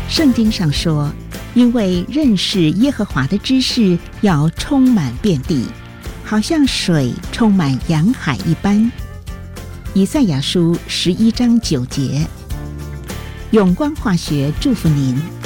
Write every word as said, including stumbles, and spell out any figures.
圣经上说，因为认识耶和华的知识要充满遍地，好像水充满洋海一般。以赛亚书十一章九节。永光化学祝福您。